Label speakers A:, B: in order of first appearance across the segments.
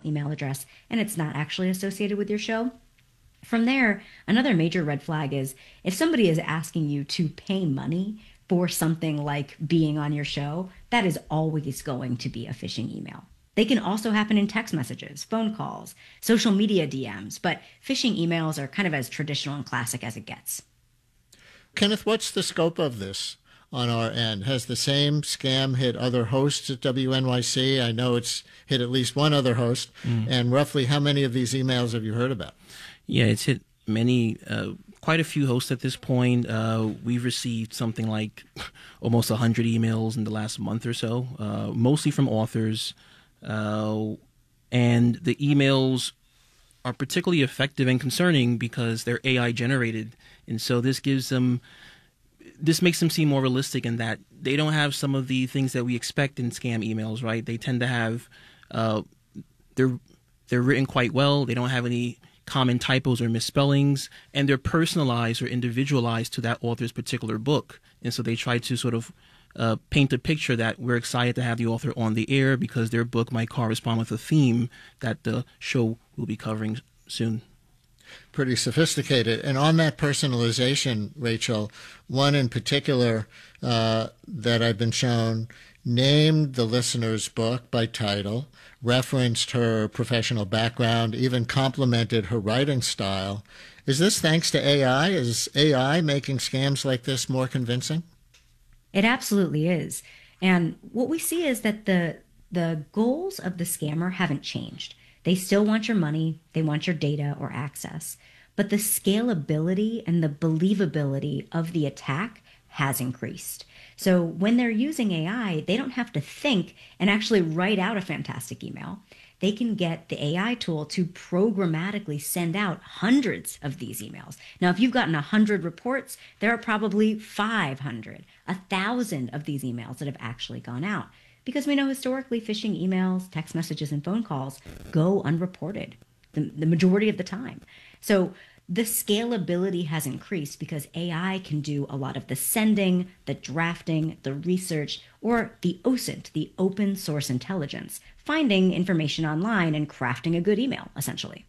A: email address and it's not actually associated with your show. From there, another major red flag is if somebody is asking you to pay money for something like being on your show, that is always going to be a phishing email. They can also happen in text messages, phone calls, social media DMs, but phishing emails are kind of as traditional and classic as it gets.
B: Kenneth, what's the scope of this on our end? Has the same scam hit other hosts at WNYC? I know it's hit at least one other host. And roughly how many of these emails have you heard about?
C: Yeah, it's hit many, quite a few hosts at this point. We've received something like almost 100 emails in the last month or so, mostly from authors. And the emails are particularly effective and concerning because they're AI generated. And so this makes them seem more realistic in that they don't have some of the things that we expect in scam emails, right? They tend to have, they're written quite well. They don't have any common typos or misspellings, and they're personalized or individualized to that author's particular book. And so they try to sort of paint a picture that we're excited to have the author on the air because their book might correspond with a theme that the show will be covering soon.
B: Pretty sophisticated. And on that personalization, Rachel, one in particular that I've been shown named the listener's book by title, referenced her professional background, even complimented her writing style. Is this thanks to AI? Is AI making scams like this more convincing?
A: It absolutely is. And what we see is that the goals of the scammer haven't changed. They still want your money, they want your data or access, but the scalability and the believability of the attack has increased. So when they're using AI, they don't have to think and actually write out a fantastic email. They can get the AI tool to programmatically send out hundreds of these emails. Now, if you've gotten 100 reports, there are probably 500, 1,000 of these emails that have actually gone out. Because we know historically phishing emails, text messages, and phone calls go unreported the majority of the time. So the scalability has increased because AI can do a lot of the sending, the drafting, the research, or the OSINT, the open source intelligence, finding information online and crafting a good email, essentially.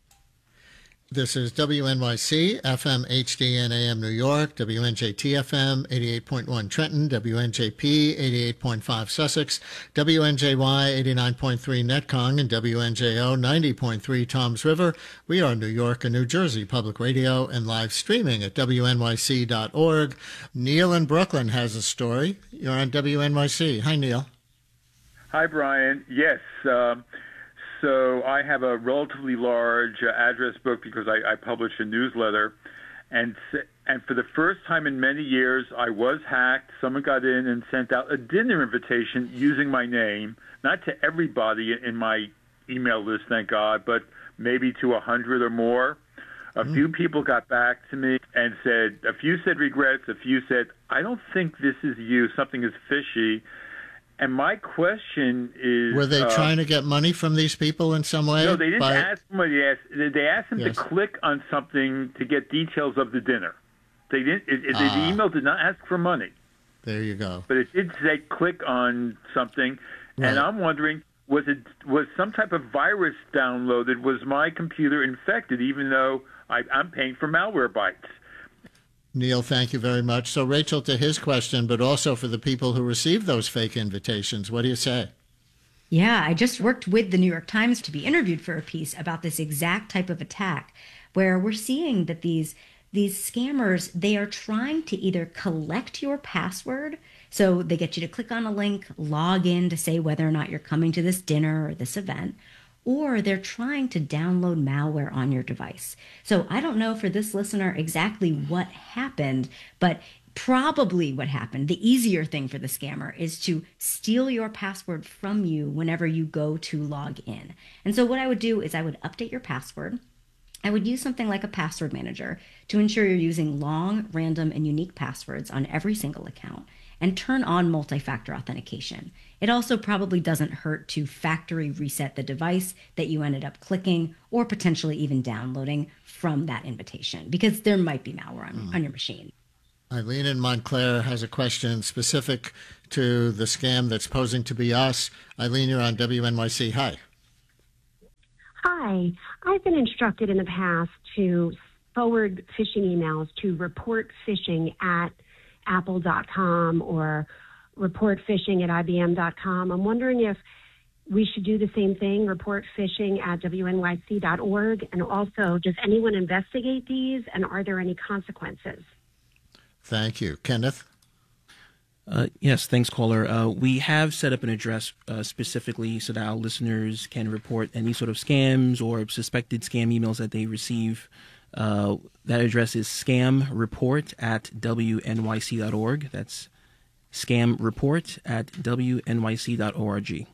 B: This is WNYC, FM, HD, and AM New York, WNJT FM, 88.1 Trenton, WNJP, 88.5 Sussex, WNJY, 89.3 Netcong, and WNJO, 90.3 Toms River. We are New York and New Jersey Public Radio and live streaming at WNYC.org. Neil in Brooklyn has a story. You're on WNYC. Hi, Neil.
D: Hi, Brian. Yes. So I have a relatively large address book because I publish a newsletter. And for the first time in many years, I was hacked. Someone got in and sent out a dinner invitation using my name, not to everybody in my email list, thank God, but maybe to 100 or more. A few people got back to me and said, a few said regrets, a few said, I don't think this is you, something is fishy. And my question is...
B: Were they trying to get money from these people in some way?
D: No, they didn't ask somebody. They asked them to click on something to get details of the dinner. They didn't. The email did not ask for money.
B: There you go.
D: But it did say click on something. Right. And I'm wondering, was some type of virus downloaded? Was my computer infected, even though I'm paying for malware bytes?
B: Neil, thank you very much. So, Rachel, to his question, but also for the people who received those fake invitations, what do you say?
A: Yeah, I just worked with the New York Times to be interviewed for a piece about this exact type of attack, where we're seeing that these scammers, they are trying to either collect your password, so they get you to click on a link, log in to say whether or not you're coming to this dinner or this event, or they're trying to download malware on your device. So I don't know for this listener exactly what happened, but probably what happened, the easier thing for the scammer is to steal your password from you whenever you go to log in. And so what I would do is I would update your password. I would use something like a password manager to ensure you're using long, random, and unique passwords on every single account, and turn on multi-factor authentication. It also probably doesn't hurt to factory reset the device that you ended up clicking or potentially even downloading from that invitation, because there might be malware on your machine.
B: Eileen in Montclair has a question specific to the scam that's posing to be us. Eileen, you're on WNYC. Hi.
E: Hi. I've been instructed in the past to forward phishing emails to report phishing at apple.com or report phishing at ibm.com. I'm wondering if we should do the same thing, report phishing at wnyc.org. And also, does anyone investigate these, and are there any consequences?
B: Thank you. Kenneth?
C: Yes, thanks, caller. We have set up an address specifically so that our listeners can report any sort of scams or suspected scam emails that they receive. That address is scamreport@wnyc.org. That's scamreport@wnyc.org.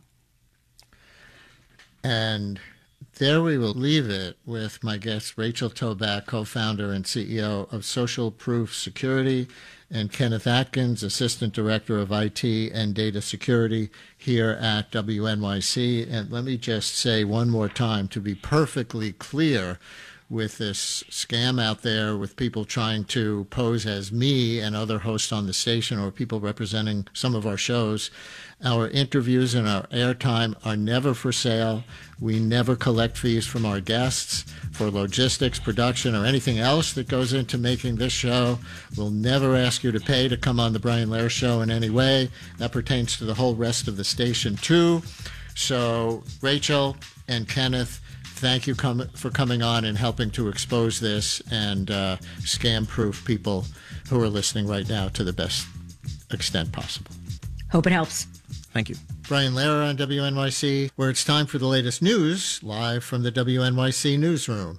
B: And there we will leave it with my guest, Rachel Toback, co-founder and CEO of Social Proof Security, and Kenneth Atkins, Assistant Director of IT and Data Security here at WNYC. And let me just say one more time, to be perfectly clear, with this scam out there with people trying to pose as me and other hosts on the station or people representing some of our shows, our interviews and our airtime are never for sale. We never collect fees from our guests for logistics, production, or anything else that goes into making this show. We'll never ask you to pay to come on the Brian Lehrer Show in any way. That pertains to the whole rest of the station, too. So, Rachel and Kenneth, thank you for coming on and helping to expose this and scam-proof people who are listening right now to the best extent possible.
A: Hope it helps.
C: Thank you.
B: Brian Lehrer on WNYC, where it's time for the latest news, live from the WNYC newsroom.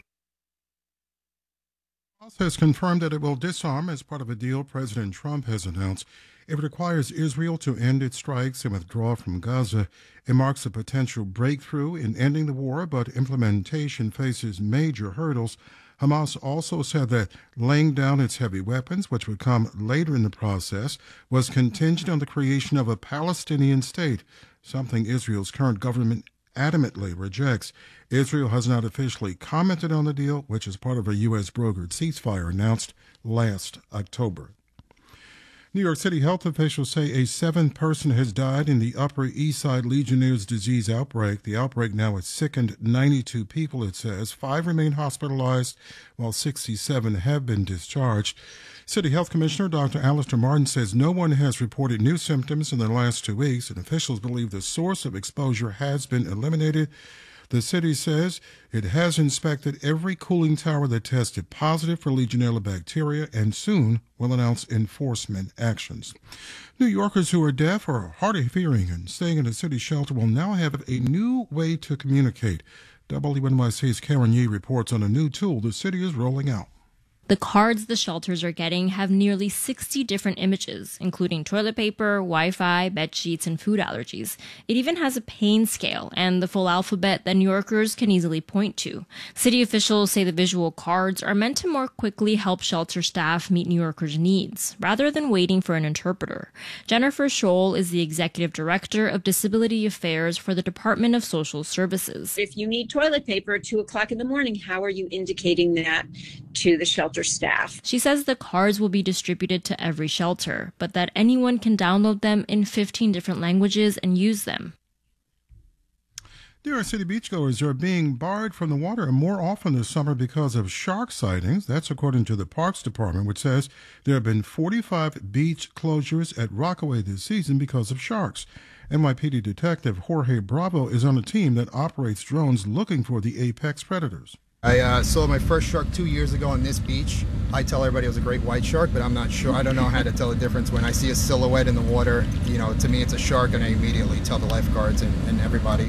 F: The White House has confirmed that it will disarm as part of a deal President Trump has announced. It requires Israel to end its strikes and withdraw from Gaza. It marks a potential breakthrough in ending the war, but implementation faces major hurdles. Hamas also said that laying down its heavy weapons, which would come later in the process, was contingent on the creation of a Palestinian state, something Israel's current government adamantly rejects. Israel has not officially commented on the deal, which is part of a U.S. brokered ceasefire announced last October. New York City health officials say a seventh person has died in the Upper East Side Legionnaire's disease outbreak. The outbreak now has sickened 92 people, it says. 5 remain hospitalized, while 67 have been discharged. City Health Commissioner Dr. Alistair Martin says no one has reported new symptoms in the last 2 weeks, and officials believe the source of exposure has been eliminated. The city says it has inspected every cooling tower that tested positive for Legionella bacteria and soon will announce enforcement actions. New Yorkers who are deaf or hard of hearing and staying in a city shelter will now have a new way to communicate. WNYC's Karen Yee reports on a new tool the city is rolling out.
G: The cards the shelters are getting have nearly 60 different images, including toilet paper, Wi-Fi, bed sheets, and food allergies. It even has a pain scale and the full alphabet that New Yorkers can easily point to. City officials say the visual cards are meant to more quickly help shelter staff meet New Yorkers' needs, rather than waiting for an interpreter. Jennifer Scholl is the executive director of Disability Affairs for the Department of Social Services.
H: If you need toilet paper at 2 o'clock in the morning, how are you indicating that to the shelter staff?
G: She says the cards will be distributed to every shelter, but that anyone can download them in 15 different languages and use them.
F: New York City beachgoers are being barred from the water more often this summer because of shark sightings. That's according to the Parks Department, which says there have been 45 beach closures at Rockaway this season because of sharks. NYPD Detective Jorge Bravo is on a team that operates drones looking for the apex predators.
I: I saw my first shark 2 years ago on this beach. I tell everybody it was a great white shark, but I'm not sure. I don't know how to tell the difference. When I see a silhouette in the water, to me it's a shark, and I immediately tell the lifeguards and everybody.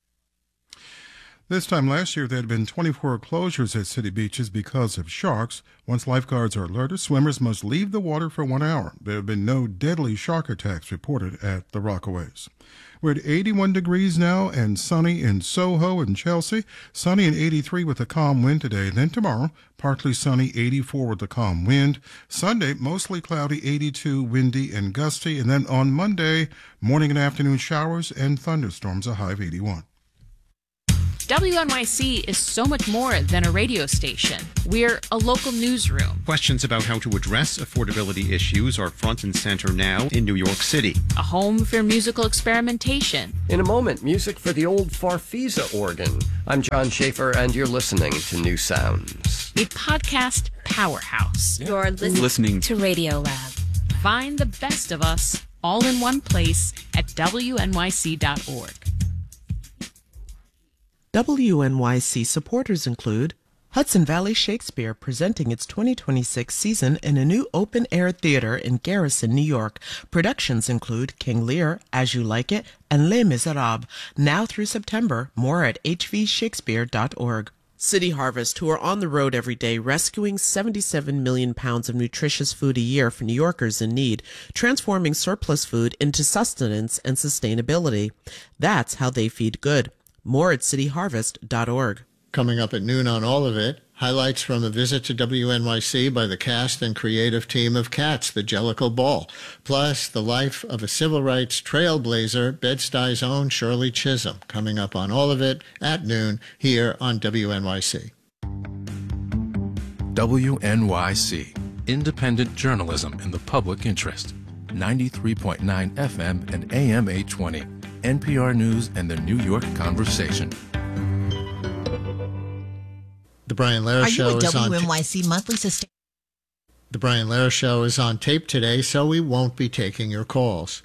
F: This time last year, there had been 24 closures at city beaches because of sharks. Once lifeguards are alerted, swimmers must leave the water for 1 hour. There have been no deadly shark attacks reported at the Rockaways. We're at 81 degrees now and sunny in Soho and Chelsea. Sunny and 83 with a calm wind today. Then tomorrow, partly sunny, 84 with a calm wind. Sunday, mostly cloudy, 82, windy and gusty. And then on Monday, morning and afternoon showers and thunderstorms, a high of 81.
J: WNYC is so much more than a radio station. We're a local newsroom.
K: Questions about how to address affordability issues are front and center now in New York City.
J: A home for musical experimentation.
L: In a moment, music for the old Farfisa organ. I'm John Schaefer, and you're listening to New Sounds.
J: A podcast powerhouse.
M: You're listening to Radio Lab.
J: Find the best of us all in one place at WNYC.org.
N: WNYC supporters include Hudson Valley Shakespeare presenting its 2026 season in a new open-air theater in Garrison, New York. Productions include King Lear, As You Like It, and Les Miserables. Now through September. More at hvshakespeare.org. City Harvest, who are on the road every day rescuing 77 million pounds of nutritious food a year for New Yorkers in need, transforming surplus food into sustenance and sustainability. That's how they feed good. More at cityharvest.org.
B: Coming up at noon on All of It, highlights from a visit to WNYC by the cast and creative team of Cats, the Jellicle Ball. Plus, the life of a civil rights trailblazer, Bed-Stuy's own Shirley Chisholm. Coming up on All of It at noon here on WNYC.
O: WNYC, independent journalism in the public interest. 93.9 FM and AM 820. NPR News and the New York Conversation.
B: The Brian Lehrer Show is on
P: WNYC monthly sustain.
B: The Brian Lehrer Show is on tape today, so we won't be taking your calls.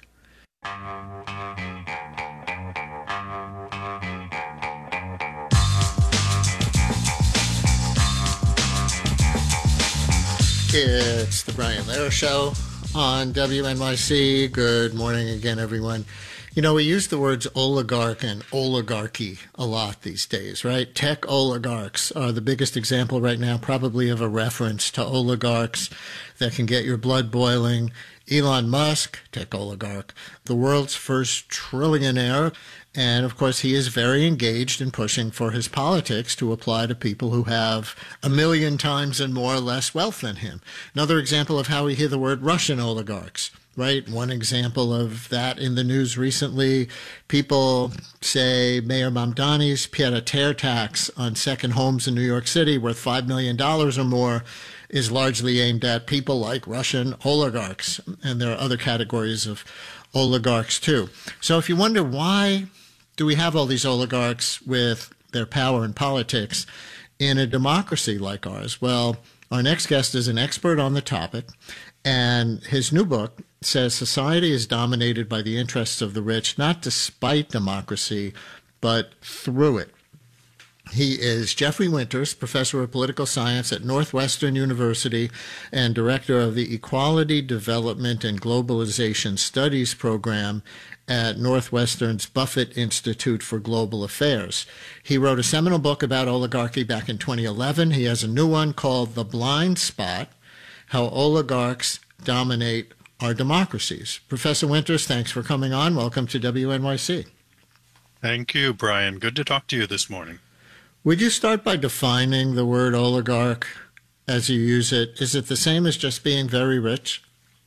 B: It's the Brian Lehrer Show on WNYC. Good morning again, everyone. You know, we use the words oligarch and oligarchy a lot these days, right? Tech oligarchs are the biggest example right now, probably of a reference to oligarchs that can get your blood boiling. Elon Musk, tech oligarch, the world's first trillionaire. And, of course, he is very engaged in pushing for his politics to apply to people who have 1 million times and more or less wealth than him. Another example of how we hear the word Russian oligarchs. Right. One example of that in the news recently, people say Mayor Mamdani's pied-à-terre tax on second homes in New York City worth $5 million or more is largely aimed at people like Russian oligarchs. And there are other categories of oligarchs, too. So if you wonder why do we have all these oligarchs with their power in politics in a democracy like ours? Well, our next guest is an expert on the topic, and his new book says society is dominated by the interests of the rich, not despite democracy, but through it. He is Jeffrey Winters, professor of political science at Northwestern University and director of the Equality, Development, and Globalization Studies program at Northwestern's Buffett Institute for Global Affairs. He wrote a seminal book about oligarchy back in 2011. He has a new one called The Blind Spot: How Oligarchs Dominate Our Democracies. Professor Winters, thanks for coming on. Welcome to WNYC.
Q: Thank you, Brian. Good to talk to you this morning.
B: Would you start by defining the word oligarch as you use it? Is it the same as just being very rich?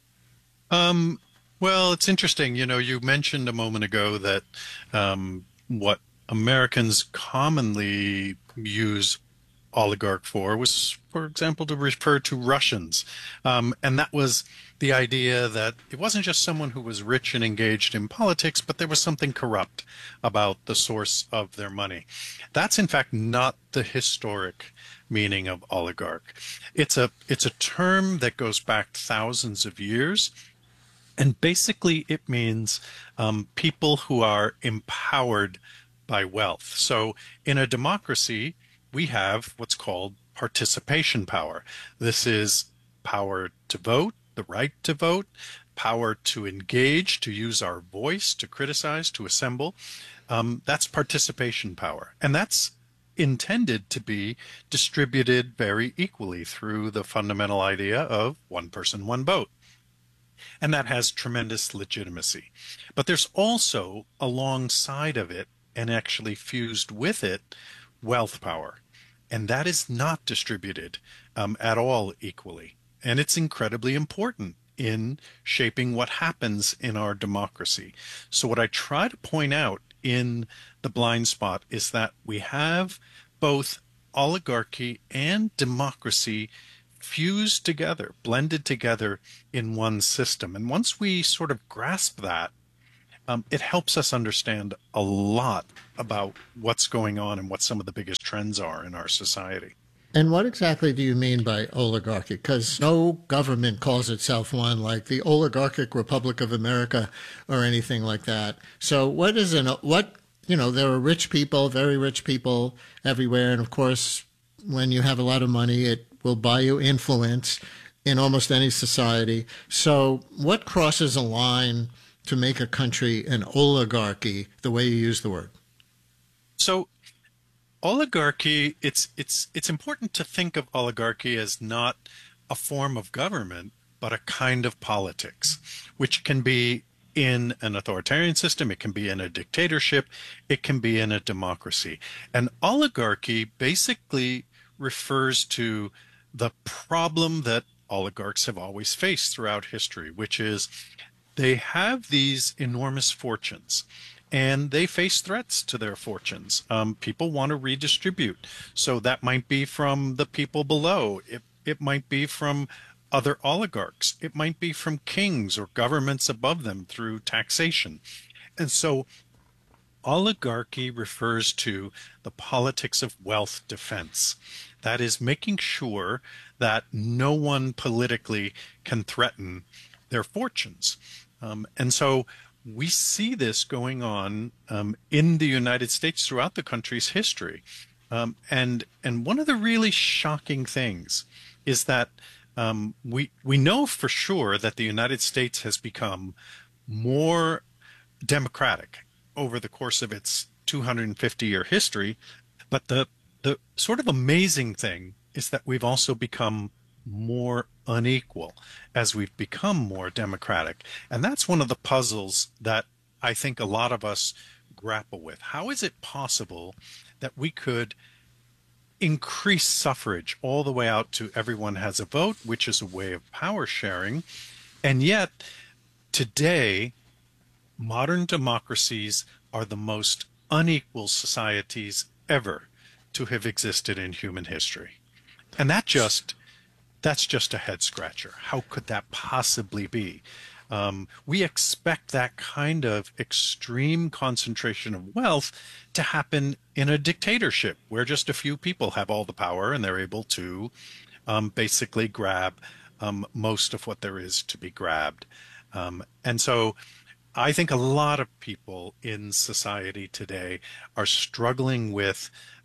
Q: Well, it's interesting. You know, you mentioned a moment ago that what Americans commonly use oligarch for was, for example, to refer to Russians. And that was the idea that it wasn't just someone who was rich and engaged in politics, but there was something corrupt about the source of their money. That's, in fact, not the historic meaning of oligarch. It's a term that goes back thousands of years. And basically, it means people who are empowered by wealth. So in a democracy, we have what's called participation power. This is power to vote, the right to vote, power to engage, to use our voice, to criticize, to assemble. That's participation power. And that's intended to be distributed very equally through the fundamental idea of one person, one vote. And that has tremendous legitimacy. But there's also, alongside of it, and actually fused with it, wealth power. And that is not distributed at all equally. And it's incredibly important in shaping what happens in our democracy. So what I try to point out in the blind spot is that we have both oligarchy and democracy fused together, blended together in one system. And once we sort of grasp that, it helps us understand a lot about what's going on and what some of the biggest trends are in our society.
B: And what exactly do you mean by oligarchy? Because no government calls itself one, like the Oligarchic Republic of America or anything like that. So what is there are rich people, very rich people everywhere. And of course, when you have a lot of money, it will buy you influence in almost any society. So what crosses a line to make a country an oligarchy, the way you use the word?
Q: So oligarchy, it's important to think of oligarchy as not a form of government, but a kind of politics, which can be in an authoritarian system, it can be in a dictatorship, it can be in a democracy. And oligarchy basically refers to the problem that oligarchs have always faced throughout history, which is they have these enormous fortunes and they face threats to their fortunes. People want to redistribute. So that might be from the people below. It might be from other oligarchs. It might be from kings or governments above them through taxation. And so oligarchy refers to the politics of wealth defense. That is making sure that no one politically can threaten their fortunes. And so we see this going on in the United States throughout the country's history. And one of the really shocking things is that we know for sure that the United States has become more democratic over the course of its 250-year history. But the sort of amazing thing is that we've also become more unequal as we've become more democratic. And that's one of the puzzles that I think a lot of us grapple with. How is it possible that we could increase suffrage all the way out to everyone has a vote, which is a way of power sharing, and yet today modern democracies are the most unequal societies ever to have existed in human history? And that's just a head scratcher. How could that possibly be? We expect that kind of extreme concentration of wealth to happen in a dictatorship where just a few people have all the power and they're able to basically grab most of what there is to be grabbed. And so I think a lot of people in society today are struggling with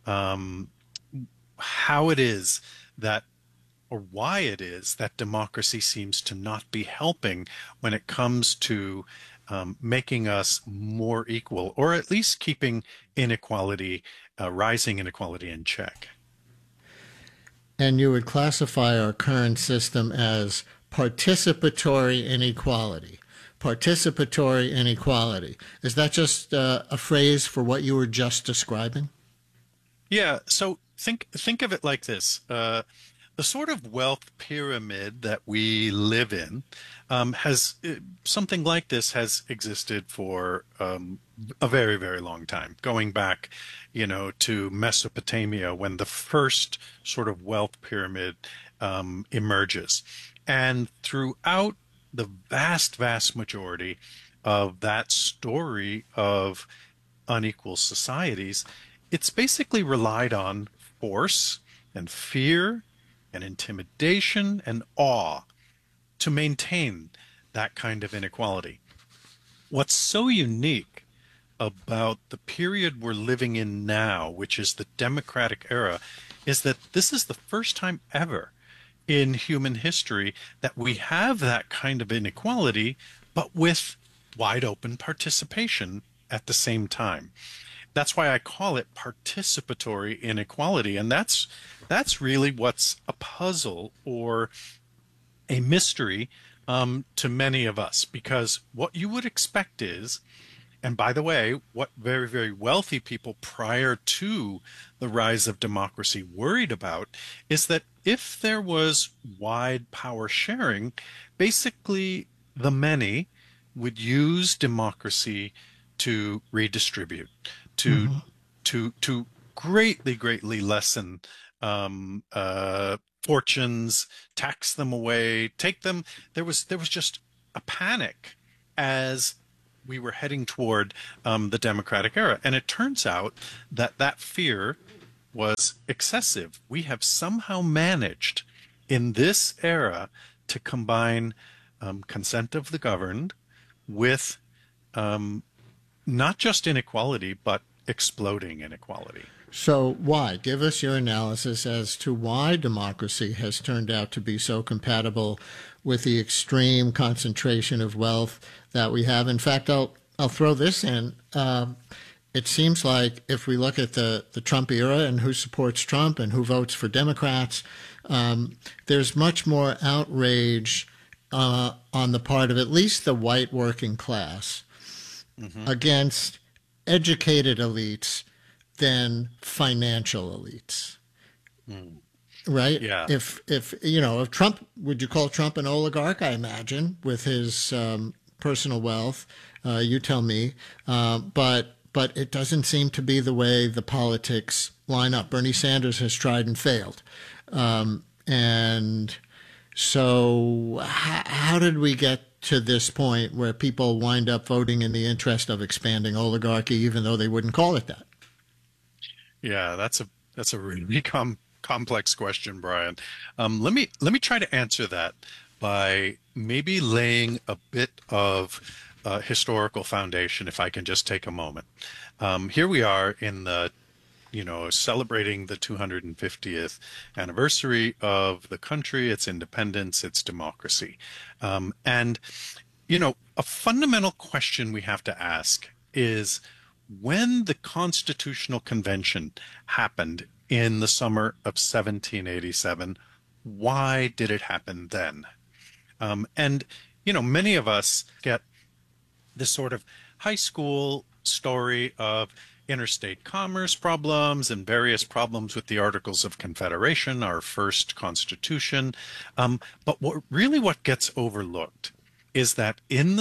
Q: how it is that, or why it is that democracy seems to not be helping when it comes to making us more equal, or at least keeping inequality, rising inequality in check.
B: And you would classify our current system as participatory inequality. Participatory inequality. Is that just a phrase for what you were just describing?
Q: Yeah, so think of it like this. The sort of wealth pyramid that we live in something like this has existed for a very, very long time, going back, to Mesopotamia when the first sort of wealth pyramid emerges. And throughout the vast, vast majority of that story of unequal societies, it's basically relied on force and fear and intimidation and awe to maintain that kind of inequality. What's so unique about the period we're living in now, which is the democratic era, is that this is the first time ever in human history that we have that kind of inequality, but with wide open participation at the same time. That's why I call it participatory inequality. And that's really what's a puzzle or a mystery to many of us, because what you would expect is, and by the way, what very, very wealthy people prior to the rise of democracy worried about is that if there was wide power sharing, basically the many would use democracy to redistribute, to greatly lessen fortunes, tax them away, take them. There was just a panic as we were heading toward the democratic era, and it turns out that fear was excessive. We have somehow managed in this era to combine consent of the governed with not just inequality, but exploding inequality.
B: So why? Give us your analysis as to why democracy has turned out to be so compatible with the extreme concentration of wealth that we have. In fact, I'll throw this in. It seems like if we look at the Trump era and who supports Trump and who votes for Democrats, there's much more outrage on the part of at least the white working class against educated elites than financial elites. Right?
Q: Yeah.
B: If Trump, would you call Trump an oligarch? I imagine, with his personal wealth. You tell me. But it doesn't seem to be the way the politics line up. Bernie Sanders has tried and failed. And so how did we get to this point where people wind up voting in the interest of expanding oligarchy, even though they wouldn't call it that?
Q: Yeah, that's a really complex question, Brian. Let me try to answer that by maybe laying a bit of historical foundation, if I can just take a moment. Here we are in the, celebrating the 250th anniversary of the country, its independence, its democracy. And a fundamental question we have to ask is, when the Constitutional Convention happened in the summer of 1787, why did it happen then? And many of us get this sort of high school story of interstate commerce problems and various problems with the Articles of Confederation, our first constitution. But what gets overlooked is that in the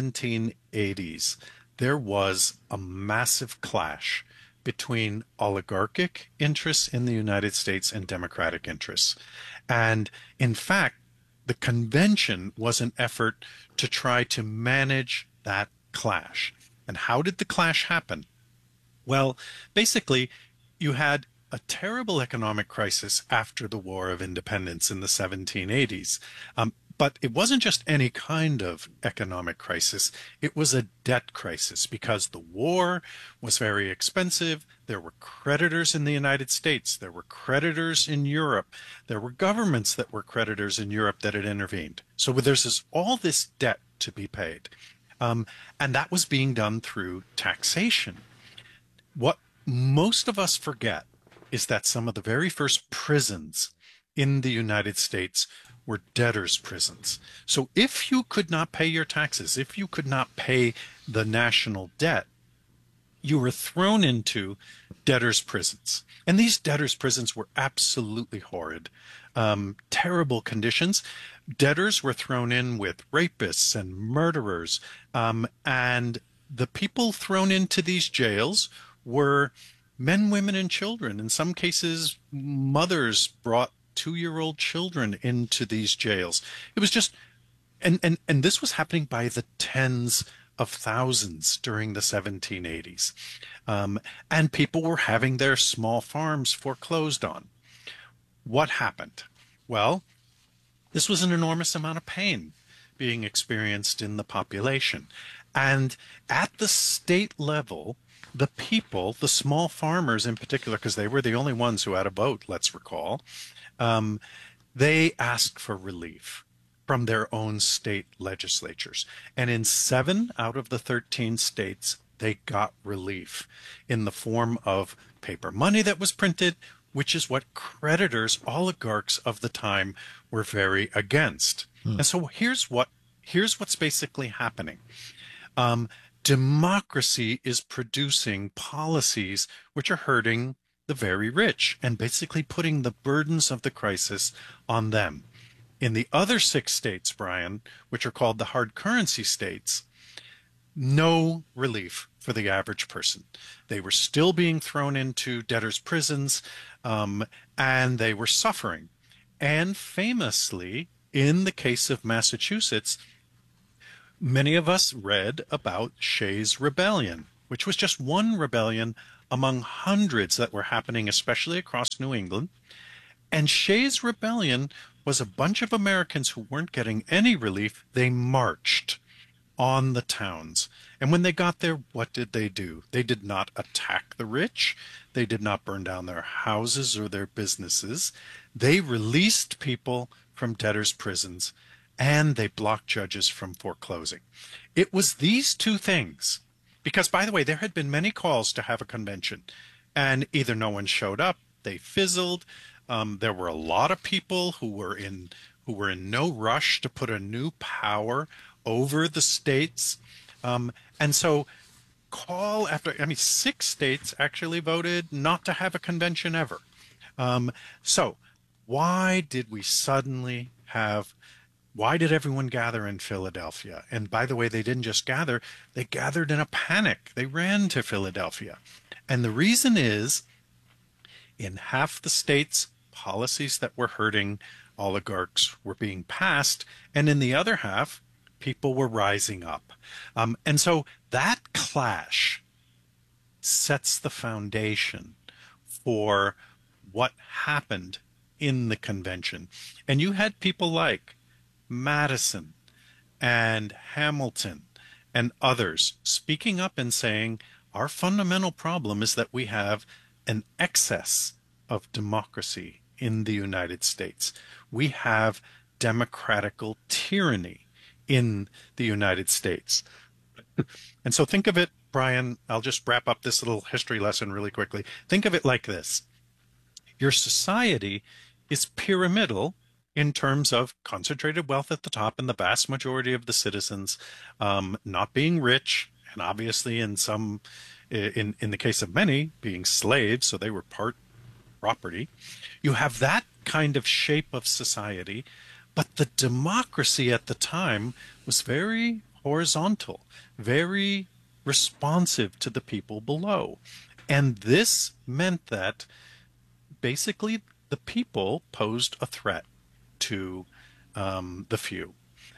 Q: 1780s, there was a massive clash between oligarchic interests in the United States and democratic interests. And in fact, the convention was an effort to try to manage that clash. And how did the clash happen? Well, basically, you had a terrible economic crisis after the War of Independence in the 1780s. But it wasn't just any kind of economic crisis. It was a debt crisis because the war was very expensive. There were creditors in the United States. There were creditors in Europe. There were governments that were creditors in Europe that had intervened. So there's all this debt to be paid. And that was being done through taxation. What most of us forget is that some of the very first prisons in the United States were debtors' prisons. So if you could not pay your taxes, if you could not pay the national debt, you were thrown into debtors' prisons. And these debtors' prisons were absolutely horrid, terrible conditions. Debtors were thrown in with rapists and murderers. And the people thrown into these jails were men, women, and children. In some cases, mothers brought 2-year-old children into these jails. It was just, and this was happening by the tens of thousands during the 1780s. And people were having their small farms foreclosed on. What happened? Well, this was an enormous amount of pain being experienced in the population. And at the state level, the people, the small farmers in particular, because they were the only ones who had a vote, let's recall, they asked for relief from their own state legislatures. And in 7 out of the 13 states, they got relief in the form of paper money that was printed, which is what creditors, oligarchs of the time were very against. And so here's what's basically happening. Democracy is producing policies which are hurting the very rich and basically putting the burdens of the crisis on them. In the other 6 states, Brian, which are called the hard currency states, no relief for the average person. They were still being thrown into debtors' prisons, and they were suffering. And famously, in the case of Massachusetts, many of us read about Shays' Rebellion, which was just one rebellion among hundreds that were happening, especially across New England. And Shays' Rebellion was a bunch of Americans who weren't getting any relief. They marched on the towns. And when they got there, what did they do? They did not attack the rich. They did not burn down their houses or their businesses. They released people from debtors' prisons, and they blocked judges from foreclosing. It was these two things, because, by the way, there had been many calls to have a convention, and either no one showed up, they fizzled. There were a lot of people who were in no rush to put a new power over the states. And so call after, 6 states actually voted not to have a convention ever. So why did everyone gather in Philadelphia? And by the way, they didn't just gather, they gathered in a panic. They ran to Philadelphia. And the reason is, in half the states, policies that were hurting oligarchs were being passed, and in the other half, people were rising up. And so that clash sets the foundation for what happened in the convention. And you had people like Madison and Hamilton and others speaking up and saying, our fundamental problem is that we have an excess of democracy in the United States. We have democratical tyranny in the United States. And so think of it, Brian, I'll just wrap up this little history lesson really quickly. Think of it like this. Your society is pyramidal in terms of concentrated wealth at the top and the vast majority of the citizens not being rich, and obviously in the case of many, being slaves, so they were part property. You have that kind of shape of society, but the democracy at the time was very horizontal, very responsive to the people below. And this meant that basically the people posed a threat to the few.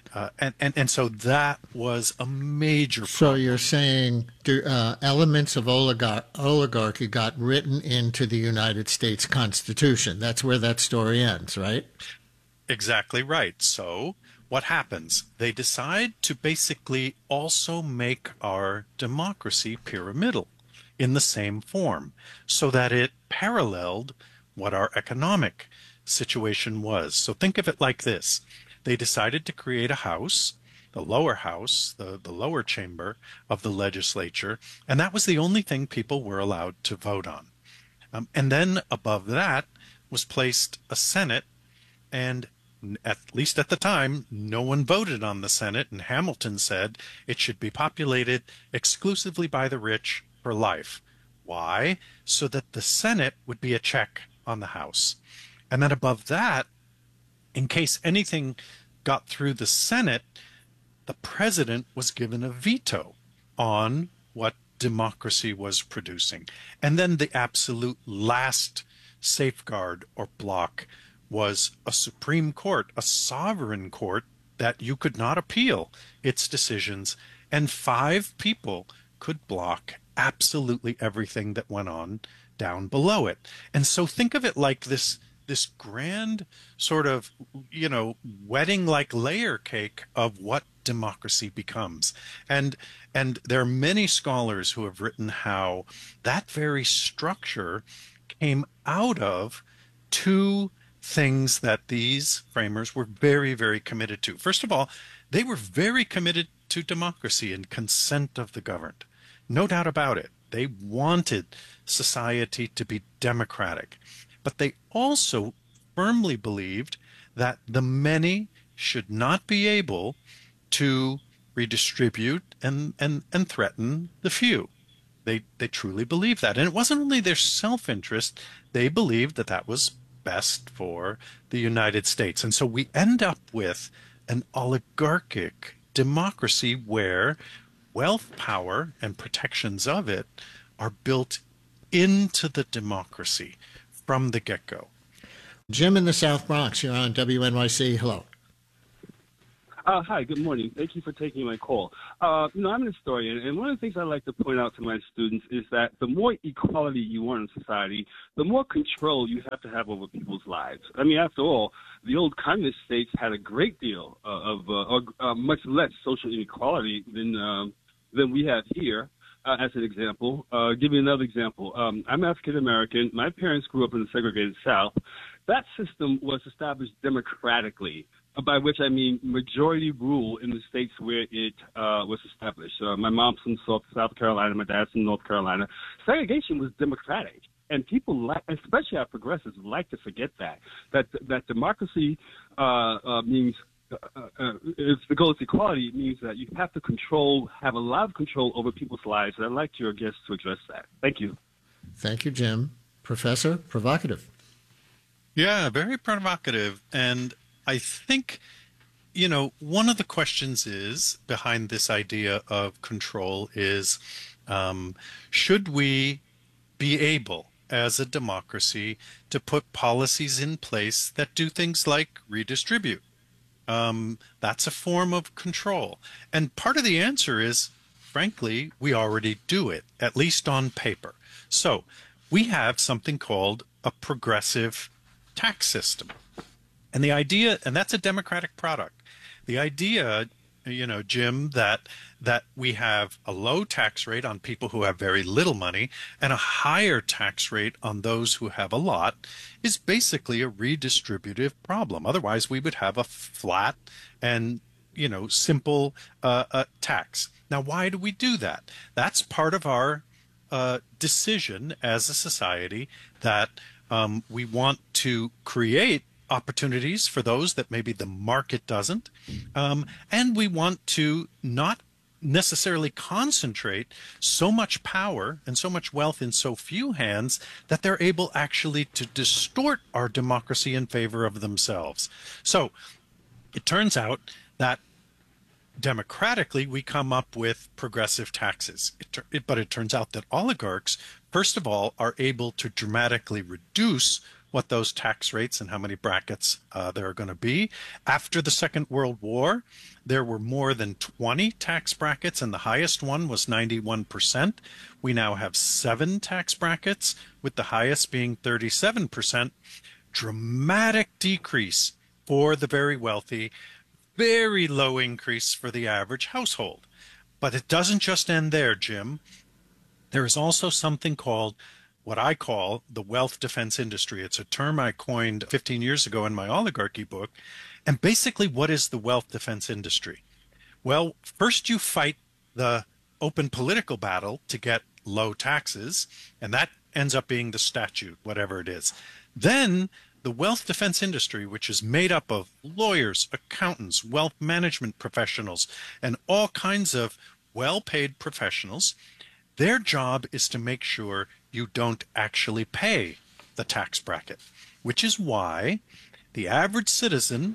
Q: And so that was a major problem.
B: So you're saying elements of oligarchy got written into the United States Constitution. That's where that story ends, right?
Q: Exactly right. So what happens? They decide to basically also make our democracy pyramidal in the same form so that it paralleled what our economic situation was. So think of it like this. They decided to create a house, the lower house, the lower chamber of the legislature, and that was the only thing people were allowed to vote on. And then above that was placed a Senate, and at least at the time, no one voted on the Senate, and Hamilton said it should be populated exclusively by the rich for life. Why? So that the Senate would be a check on the House. And then above that, in case anything got through the Senate, the president was given a veto on what democracy was producing. And then the absolute last safeguard or block was a Supreme Court, a sovereign court that you could not appeal its decisions, and 5 people could block absolutely everything that went on down below it. And so think of it like this grand sort of, wedding like layer cake of what democracy becomes. And there are many scholars who have written how that very structure came out of 2 things that these framers were very, very committed to. First of all, they were very committed to democracy and consent of the governed. No doubt about it. They wanted society to be democratic. But they also firmly believed that the many should not be able to redistribute and threaten the few. They truly believed that. And it wasn't only their self-interest. They believed that that was best for the United States. And so we end up with an oligarchic democracy where wealth power and protections of it are built into the democracy from the get-go.
B: Jim in the South Bronx, you're on WNYC. Hello.
P: Hi, good morning. Thank you for taking my call. I'm an historian, and one of the things I like to point out to my students is that the more equality you want in society, the more control you have to have over people's lives. I mean, after all, the old communist states had a great deal of much less social inequality than we have here. As an example, give you another example. I'm African American. My parents grew up in the segregated South. That system was established democratically, by which I mean majority rule in the states where it was established. My mom's from South Carolina, my dad's from North Carolina. Segregation was democratic, and people, especially our progressives, like to forget that democracy means. If the goal is equality, it means that you have to have a lot of control over people's lives. And I'd like your guests to address that. Thank you.
B: Thank you, Jim. Professor, provocative.
Q: Yeah, very provocative. And I think, one of the questions is behind this idea of control is, should we be able, as a democracy, to put policies in place that do things like redistribute? That's a form of control. And part of the answer is, frankly, we already do it, at least on paper. So we have something called a progressive tax system. And the idea, and that's a democratic product, the idea, Jim, that we have a low tax rate on people who have very little money and a higher tax rate on those who have a lot is basically a redistributive problem. Otherwise, we would have a flat and, simple tax. Now, why do we do that? That's part of our decision as a society that we want to create opportunities for those that maybe the market doesn't. And we want to not necessarily concentrate so much power and so much wealth in so few hands that they're able actually to distort our democracy in favor of themselves. So it turns out that democratically we come up with progressive taxes. But it turns out that oligarchs, first of all, are able to dramatically reduce what those tax rates and how many brackets there are going to be. After the Second World War, there were more than 20 tax brackets, and the highest one was 91%. We now have 7 tax brackets, with the highest being 37%. Dramatic decrease for the very wealthy, very low increase for the average household. But it doesn't just end there, Jim. There is also something called what I call the wealth defense industry. It's a term I coined 15 years ago in my oligarchy book. And basically, what is the wealth defense industry? Well, first you fight the open political battle to get low taxes, and that ends up being the statute, whatever it is. Then the wealth defense industry, which is made up of lawyers, accountants, wealth management professionals, and all kinds of well-paid professionals, their job is to make sure you don't actually pay the tax bracket, which is why the average citizen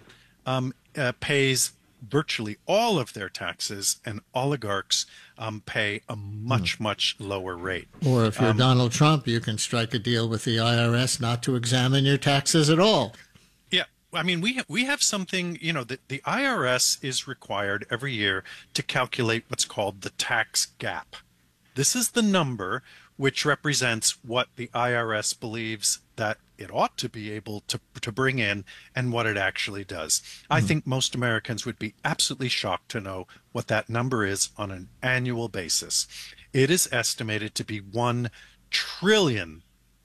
Q: pays virtually all of their taxes, and oligarchs pay a much, much lower rate.
B: Or if you're Donald Trump, you can strike a deal with the IRS not to examine your taxes at all.
Q: Yeah. I mean, we have something, the IRS is required every year to calculate what's called the tax gap. This is the number which represents what the IRS believes that it ought to be able to bring in and what it actually does. I think most Americans would be absolutely shocked to know what that number is on an annual basis. It is estimated to be $1 trillion.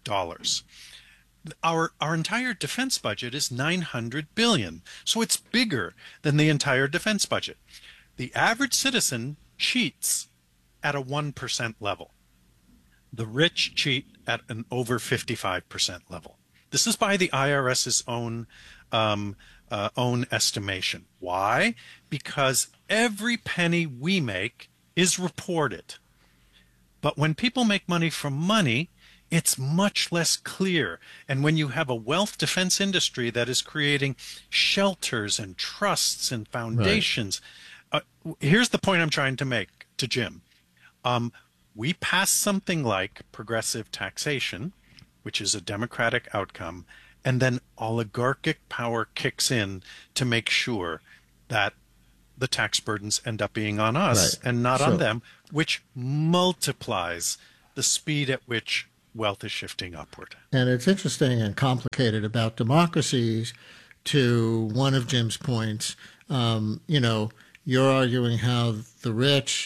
Q: Our entire defense budget is $900 billion, so it's bigger than the entire defense budget. The average citizen cheats at a 1% level. The rich cheat at an over 55% level. This is by the IRS's own estimation. Why? Because every penny we make is reported. But when people make money from money, it's much less clear. And when you have a wealth defense industry that is creating shelters and trusts and foundations, here's the point I'm trying to make. to Jim. We passed something like progressive taxation, which is a democratic outcome, and then oligarchic power kicks in to make sure that the tax burdens end up being on us and not on them, which multiplies the speed at which wealth is shifting upward.
B: And it's interesting and complicated about democracies. To one of Jim's points, you're arguing how the rich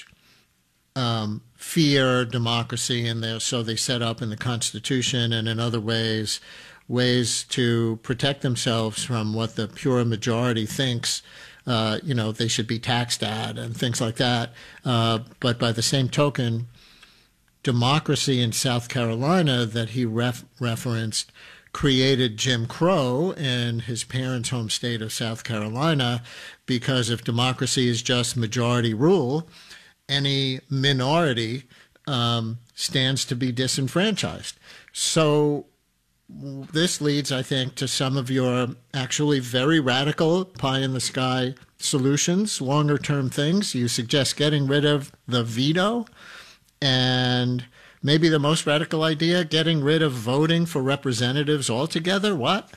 B: fear democracy, and so they set up in the Constitution and in other ways to protect themselves from what the pure majority thinks they should be taxed at and things like that. But by the same token, democracy in South Carolina that he referenced created Jim Crow in his parents' home state of South Carolina, because if democracy is just majority rule, any minority stands to be disenfranchised. So this leads, I think, to some of your actually very radical pie-in-the-sky solutions, longer-term things. You suggest getting rid of the veto, and maybe the most radical idea, getting rid of voting for representatives altogether. What?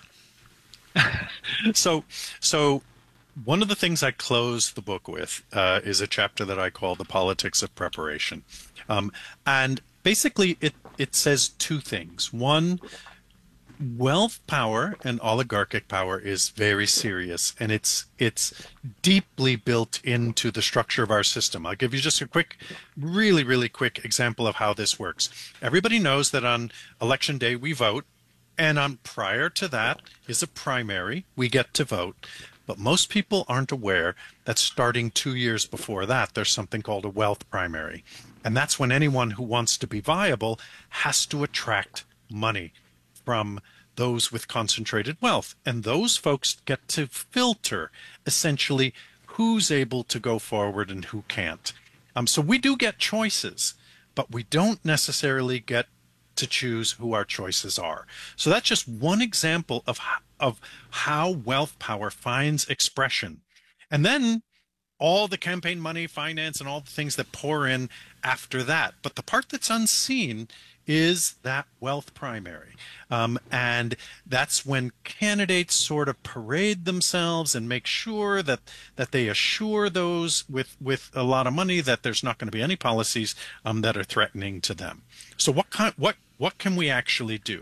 Q: So one of the things I close the book with is a chapter that I call The Politics of Preparation. And basically it says two things. One, wealth power and oligarchic power is very serious, and it's deeply built into the structure of our system. I'll give you just a quick, really, really quick example of how this works. Everybody knows that on election day we vote, and on prior to that is a primary. We get to vote. But most people aren't aware that starting 2 years before that, there's something called a wealth primary. And that's when anyone who wants to be viable has to attract money from those with concentrated wealth. And those folks get to filter, essentially, who's able to go forward and who can't. So we do get choices, but we don't necessarily get to choose who our choices are. So that's just one example of how wealth power finds expression. And then all the campaign money, finance, and all the things that pour in after that. But the part that's unseen is that wealth primary. And that's when candidates sort of parade themselves and make sure that they assure those with a lot of money that there's not going to be any policies that are threatening to them. So what can we actually do?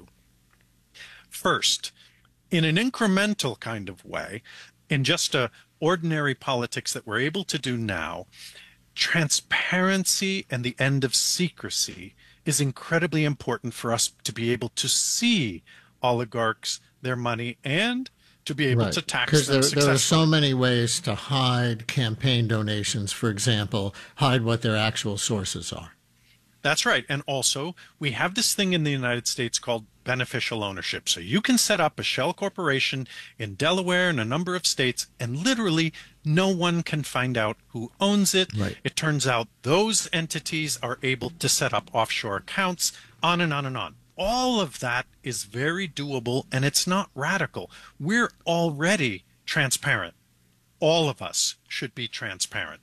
Q: First, in an incremental kind of way, in just a ordinary politics that we're able to do now, transparency and the end of secrecy is incredibly important for us to be able to see oligarchs, their money, and to be able to tax them successfully.
B: Because there are so many ways to hide campaign donations, for example, hide what their actual sources are.
Q: That's right. And also, we have this thing in the United States called beneficial ownership. So you can set up a shell corporation in Delaware and a number of states, and literally no one can find out who owns it.
B: Right.
Q: It turns out those entities are able to set up offshore accounts, on and on and on. All of that is very doable, and it's not radical. We're already transparent. All of us should be transparent.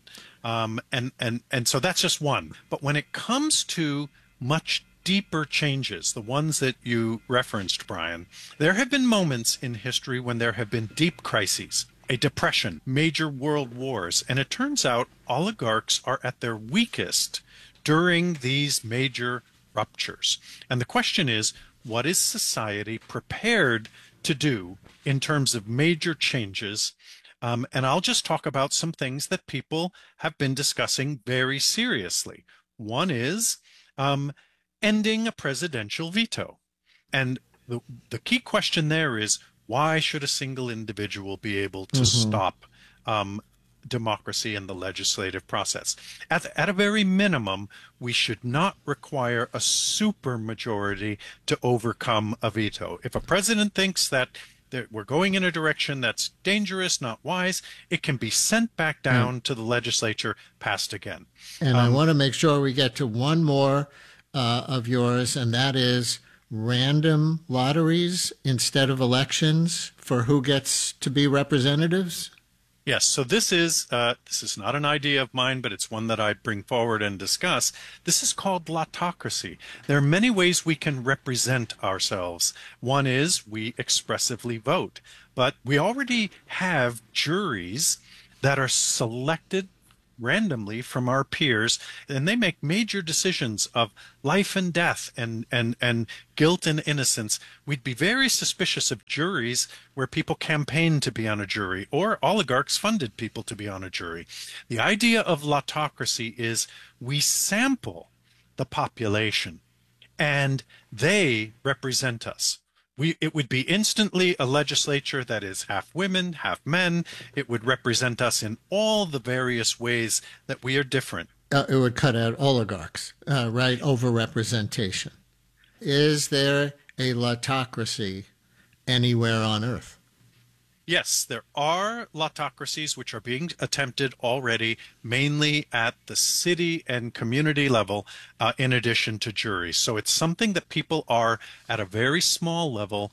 Q: And so that's just one. But when it comes to much deeper changes, the ones that you referenced, Brian, there have been moments in history when there have been deep crises, a depression, major world wars, and it turns out oligarchs are at their weakest during these major ruptures. And the question is, what is society prepared to do in terms of major changes? And I'll just talk about some things that people have been discussing very seriously. One is ending a presidential veto. And the key question there is, why should a single individual be able to stop democracy in the legislative process? At a very minimum, we should not require a supermajority to overcome a veto. If a president thinks that we're going in a direction that's dangerous, not wise, it can be sent back down to the legislature, passed again.
B: And I want to make sure we get to one more of yours, and that is random lotteries instead of elections for who gets to be representatives.
Q: Yes, so this is not an idea of mine, but it's one that I bring forward and discuss. This is called lotocracy. There are many ways we can represent ourselves. One is we expressively vote, but we already have juries that are selected randomly from our peers, and they make major decisions of life and death and guilt and innocence. We'd be very suspicious of juries where people campaigned to be on a jury or oligarchs funded people to be on a jury. The idea of lotocracy is we sample the population and they represent us. It would be instantly a legislature that is half women, half men. It would represent us in all the various ways that we are different.
B: It would cut out oligarchs, right? Overrepresentation. Is there a lotocracy anywhere on Earth?
Q: Yes, there are lotocracies which are being attempted already, mainly at the city and community level, in addition to juries. So it's something that people are at a very small level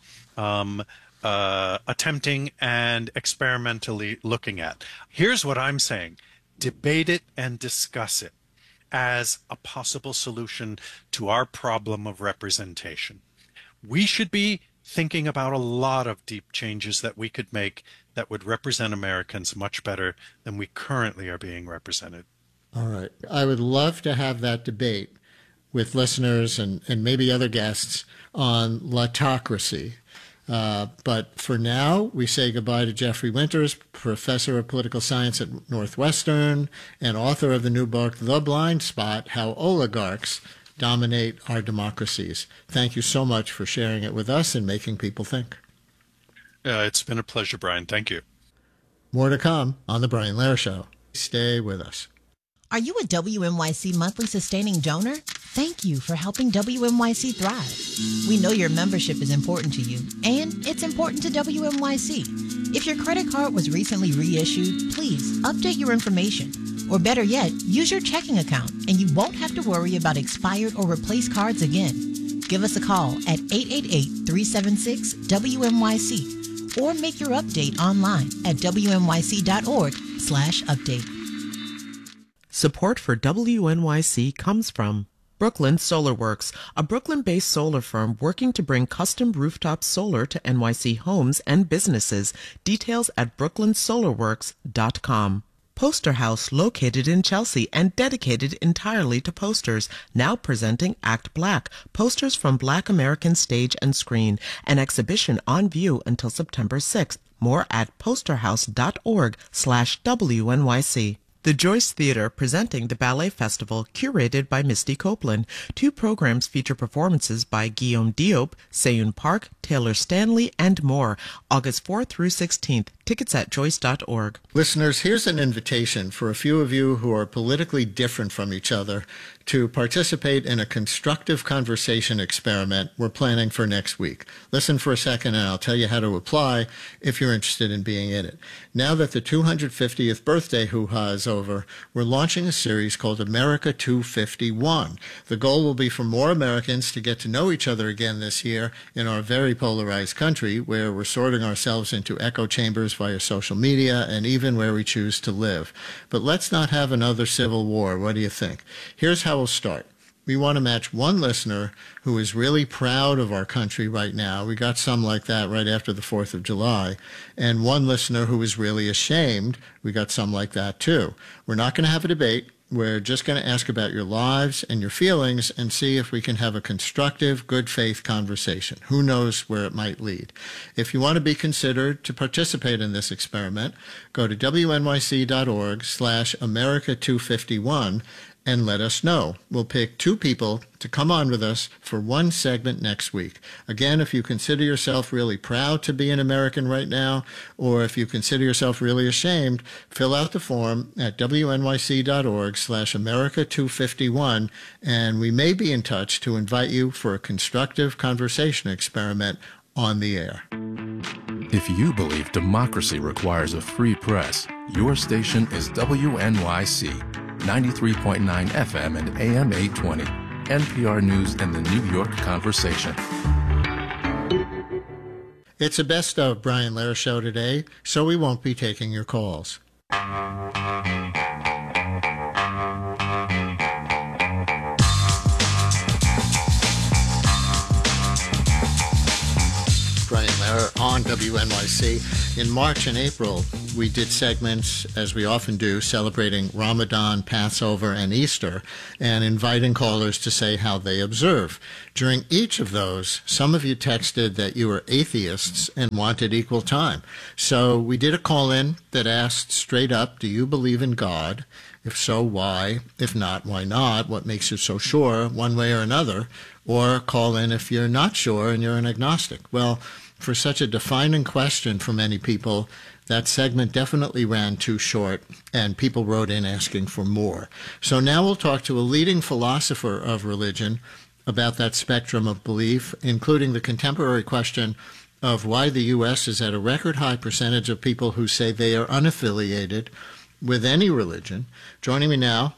Q: attempting and experimentally looking at. Here's what I'm saying. Debate it and discuss it as a possible solution to our problem of representation. We should be thinking about a lot of deep changes that we could make that would represent Americans much better than we currently are being represented.
B: All right. I would love to have that debate with listeners and maybe other guests on lotocracy. But for now, we say goodbye to Jeffrey Winters, professor of political science at Northwestern and author of the new book, The Blind Spot: How Oligarchs Dominate Our Democracies. Thank you so much for sharing it with us and making people think.
Q: It's been a pleasure, Brian. Thank you.
B: More to come on The Brian Lehrer Show. Stay with us.
R: Are you a WNYC monthly sustaining donor? Thank you for helping WNYC thrive. We know your membership is important to you, and it's important to WNYC. If your credit card was recently reissued, please update your information. Or better yet, use your checking account and you won't have to worry about expired or replaced cards again. Give us a call at 888-376-WNYC or make your update online at wnyc.org/update.
N: Support for WNYC comes from Brooklyn Solar Works, a Brooklyn-based solar firm working to bring custom rooftop solar to NYC homes and businesses. Details at brooklynsolarworks.com. Poster House, located in Chelsea and dedicated entirely to posters, now presenting Act Black, posters from Black American stage and screen, an exhibition on view until September 6th. More at posterhouse.org/WNYC. The Joyce Theater presenting the Ballet Festival, curated by Misty Copeland. 2 programs feature performances by Guillaume Diop, Seyoon Park, Taylor Stanley, and more. August 4th through 16th. Tickets at joyce.org.
B: Listeners, here's an invitation for a few of you who are politically different from each other to participate in a constructive conversation experiment we're planning for next week. Listen for a second and I'll tell you how to apply if you're interested in being in it. Now that the 250th birthday hoo-ha is over, we're launching a series called America 251. The goal will be for more Americans to get to know each other again this year in our very polarized country, where we're sorting ourselves into echo chambers via social media and even where we choose to live. But let's not have another civil war. What do you think? Here's how we'll start. We want to match one listener who is really proud of our country right now. We got some like that right after the 4th of July. And one listener who is really ashamed. We got some like that too. We're not going to have a debate. We're just going to ask about your lives and your feelings and see if we can have a constructive, good faith conversation. Who knows where it might lead. If you want to be considered to participate in this experiment, go to wnyc.org/America251 and let us know. We'll pick 2 people to come on with us for one segment next week. Again, if you consider yourself really proud to be an American right now, or if you consider yourself really ashamed, fill out the form at wnyc.org/America251, and we may be in touch to invite you for a constructive conversation experiment on the air.
O: If you believe democracy requires a free press, your station is WNYC. 93.9 FM and AM 820. NPR News and the New York Conversation.
B: It's a best of Brian Lehrer show today, so we won't be taking your calls. Brian Lehrer on WNYC. In March and April, we did segments, as we often do, celebrating Ramadan, Passover, and Easter, and inviting callers to say how they observe. During each of those, some of you texted that you were atheists and wanted equal time. So we did a call-in that asked straight up, do you believe in God? If so, why? If not, why not? What makes you so sure, one way or another? Or call in if you're not sure and you're an agnostic. Well, for such a defining question for many people, that segment definitely ran too short, and people wrote in asking for more. So now we'll talk to a leading philosopher of religion about that spectrum of belief, including the contemporary question of why the U.S. is at a record high percentage of people who say they are unaffiliated with any religion. Joining me now,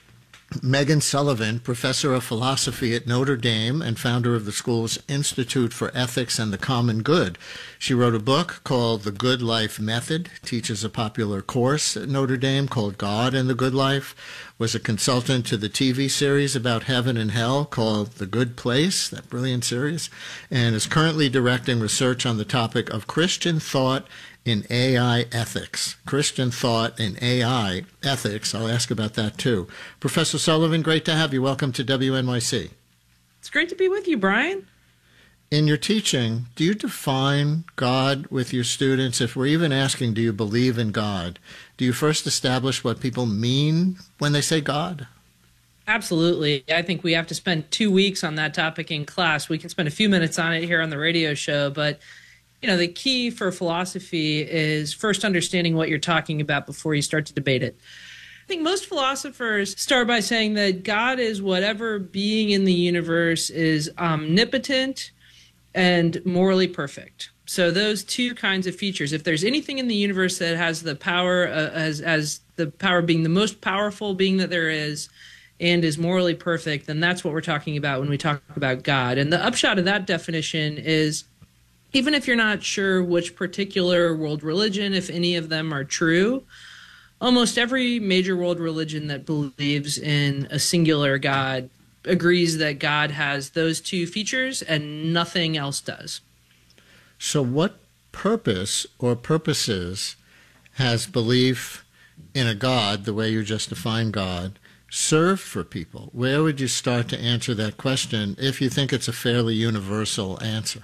B: Megan Sullivan, professor of philosophy at Notre Dame and founder of the school's Institute for Ethics and the Common Good. She wrote a book called The Good Life Method, teaches a popular course at Notre Dame called God and the Good Life, was a consultant to the TV series about heaven and hell called The Good Place, that brilliant series, and is currently directing research on the topic of Christian thought in AI ethics. Christian thought in AI ethics. I'll ask about that too. Professor Sullivan, great to have you. Welcome to WNYC.
S: It's great to be with you, Brian.
B: In your teaching, do you define God with your students? If we're even asking, do you believe in God? Do you first establish what people mean when they say God?
S: Absolutely. I think we have to spend 2 weeks on that topic in class. We can spend a few minutes on it here on the radio show, but the key for philosophy is first understanding what you're talking about before you start to debate it. I think most philosophers start by saying that God is whatever being in the universe is omnipotent and morally perfect. So those two kinds of features, if there's anything in the universe that has the power, as the power being the most powerful being that there is, and is morally perfect, then that's what we're talking about when we talk about God. And the upshot of that definition is, even if you're not sure which particular world religion, if any of them are true, almost every major world religion that believes in a singular God agrees that God has those two features and nothing else does.
B: So what purpose or purposes has belief in a God, the way you just defined God, served for people? Where would you start to answer that question if you think it's a fairly universal answer?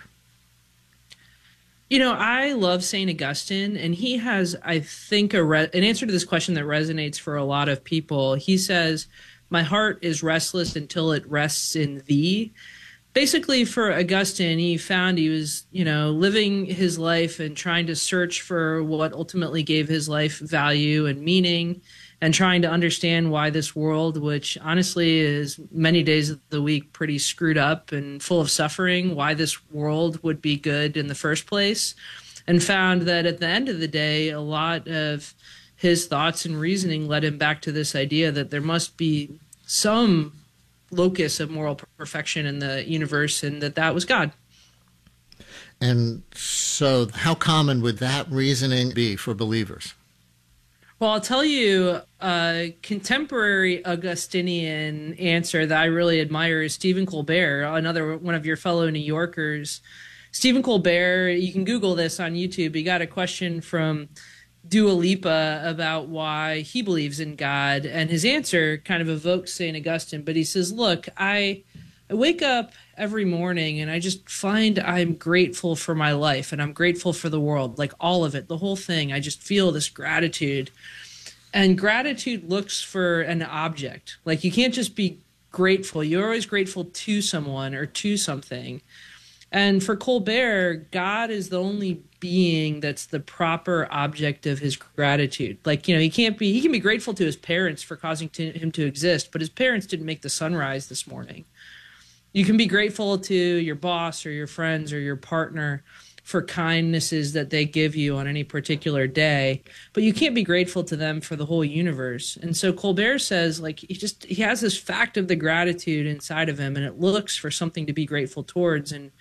S: I love St. Augustine, and he has, I think, an answer to this question that resonates for a lot of people. He says, my heart is restless until it rests in thee. Basically, for Augustine, he found he was, living his life and trying to search for what ultimately gave his life value and meaning, and trying to understand why this world, which honestly is many days of the week pretty screwed up and full of suffering, why this world would be good in the first place, and found that at the end of the day, a lot of his thoughts and reasoning led him back to this idea that there must be some locus of moral perfection in the universe, and that was God.
B: And so how common would that reasoning be for believers?
S: Well, I'll tell you a contemporary Augustinian answer that I really admire is Stephen Colbert, another one of your fellow New Yorkers. Stephen Colbert, you can Google this on YouTube. He got a question from Dua Lipa about why he believes in God, and his answer kind of evokes St. Augustine, but he says, look, I wake up every morning and I just find I'm grateful for my life and I'm grateful for the world, like all of it, the whole thing. I just feel this gratitude. And gratitude looks for an object. Like you can't just be grateful. You're always grateful to someone or to something. And for Colbert, God is the only being that's the proper object of his gratitude. Like, he can be grateful to his parents for causing him to exist, but his parents didn't make the sun rise this morning. You can be grateful to your boss or your friends or your partner for kindnesses that they give you on any particular day, but you can't be grateful to them for the whole universe. And so Colbert says, he has this fact of the gratitude inside of him, and it looks for something to be grateful towards. And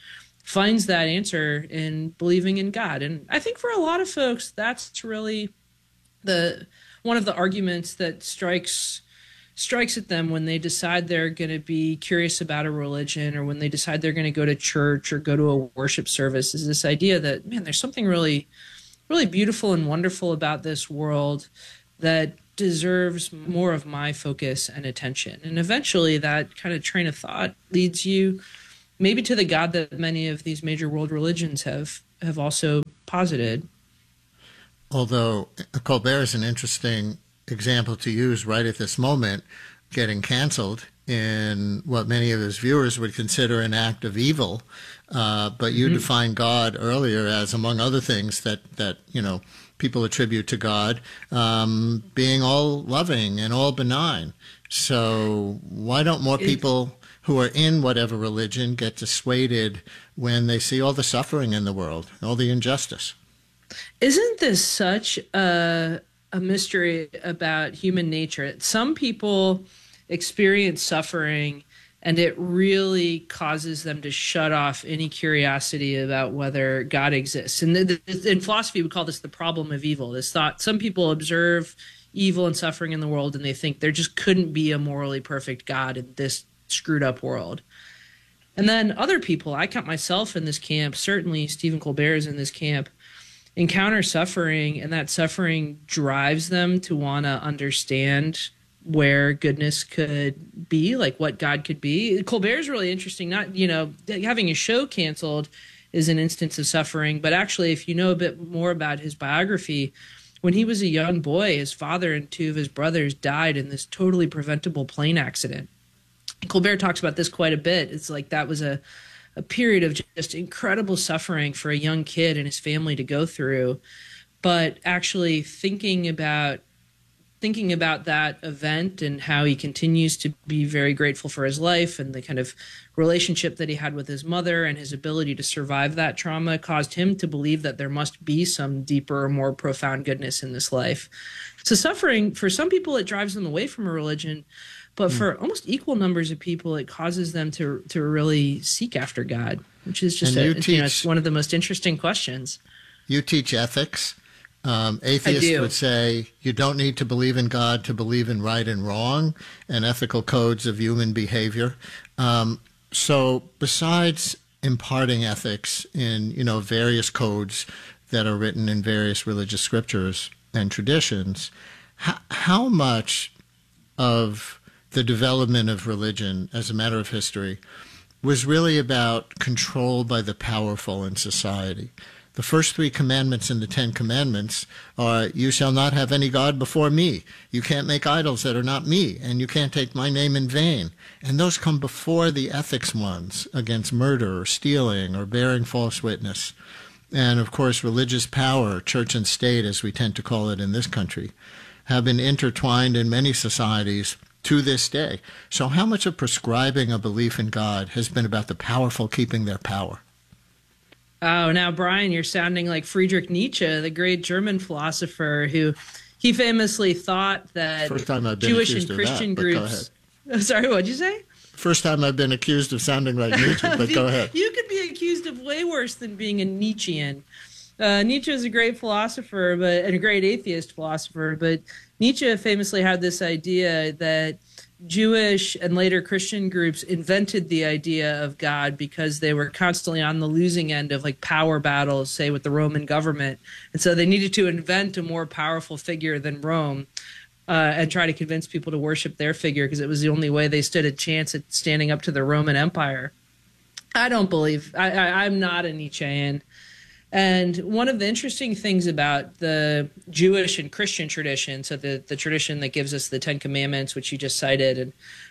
S: finds that answer in believing in God. And I think for a lot of folks, that's really one of the arguments that strikes at them when they decide they're going to be curious about a religion, or when they decide they're going to go to church or go to a worship service, is this idea that, man, there's something really, really beautiful and wonderful about this world that deserves more of my focus and attention. And eventually that kind of train of thought leads you maybe to the God that many of these major world religions have also posited.
B: Although Colbert is an interesting example to use right at this moment, getting canceled in what many of his viewers would consider an act of evil. But you defined God earlier as, among other things that people attribute to God, being all loving and all benign. So why don't more people who are in whatever religion get dissuaded when they see all the suffering in the world, all the injustice?
S: Isn't this such a mystery about human nature? Some people experience suffering and it really causes them to shut off any curiosity about whether God exists. And in philosophy, we call this the problem of evil, this thought. Some people observe evil and suffering in the world and they think there just couldn't be a morally perfect God in this screwed up world. And then other people, I count myself in this camp, certainly Stephen Colbert is in this camp, encounter suffering, and that suffering drives them to want to understand where goodness could be, like what God could be. Colbert's really interesting. Not, having his show canceled is an instance of suffering, but actually, if you know a bit more about his biography, when he was a young boy, his father and two of his brothers died in this totally preventable plane accident. Colbert talks about this quite a bit. It's like that was a period of just incredible suffering for a young kid and his family to go through. But actually thinking about that event and how he continues to be very grateful for his life and the kind of relationship that he had with his mother and his ability to survive that trauma caused him to believe that there must be some deeper, more profound goodness in this life. So suffering, for some people, it drives them away from a religion, but for almost equal numbers of people, it causes them to really seek after God, which is just it's one of the most interesting questions.
B: You teach ethics. Atheists would say you don't need to believe in God to believe in right and wrong and ethical codes of human behavior. So besides imparting ethics in, various codes that are written in various religious scriptures and traditions, how much of the development of religion as a matter of history was really about control by the powerful in society? The first 3 commandments in the 10 commandments are, you shall not have any God before me. You can't make idols that are not me, and you can't take my name in vain. And those come before the ethics ones against murder or stealing or bearing false witness. And of course, religious power, church and state, as we tend to call it in this country, have been intertwined in many societies to this day. So how much of prescribing a belief in God has been about the powerful keeping their power?
S: Oh, now, Brian, you're sounding like Friedrich Nietzsche, the great German philosopher who he famously thought that Jewish and Christian groups... Sorry, what'd you say?
B: First time I've been accused of sounding like Nietzsche, but go ahead.
S: You could be accused of way worse than being a Nietzschean. Nietzsche is a great philosopher and a great atheist philosopher, but Nietzsche famously had this idea that Jewish and later Christian groups invented the idea of God because they were constantly on the losing end of like power battles, say with the Roman government. And so they needed to invent a more powerful figure than Rome and try to convince people to worship their figure because it was the only way they stood a chance at standing up to the Roman Empire. I don't believe, I'm not a Nietzschean. And one of the interesting things about the Jewish and Christian tradition, so the tradition that gives us the 10 Commandments, which you just cited,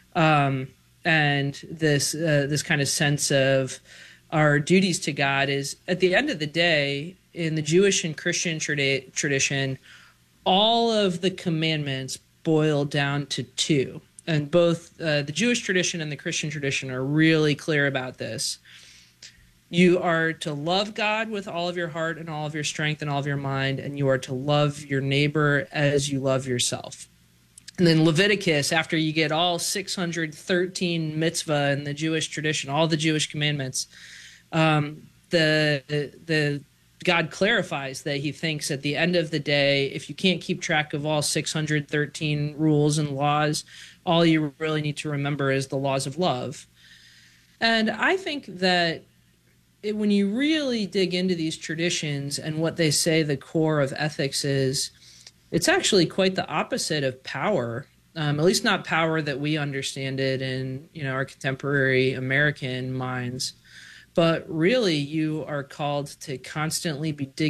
S: and this kind of sense of our duties to God, is at the end of the day, in the Jewish and Christian tradition, all of the commandments boil down to 2. And both the Jewish tradition and the Christian tradition are really clear about this. You are to love God with all of your heart and all of your strength and all of your mind, and you are to love your neighbor as you love yourself. And then Leviticus, after you get all 613 mitzvah in the Jewish tradition, all the Jewish commandments, the God clarifies that he thinks at the end of the day, if you can't keep track of all 613 rules and laws, all you really need to remember is the laws of love. And I think that when you really dig into these traditions and what they say the core of ethics is, it's actually quite the opposite of power, at least not power that we understand it in our contemporary American minds. But really, you are called to constantly be digging